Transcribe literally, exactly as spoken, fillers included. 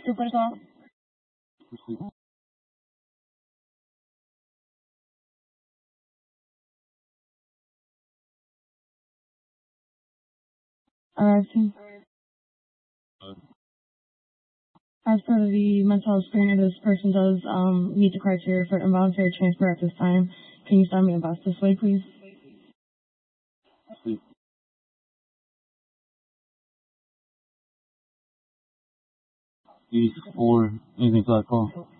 Mister Brazil. Uh, see, as per the mental health screener, this person does um, meet the criteria for involuntary transfer at this time. Can you send me a bus this way, please? eighty-four, anything for that call?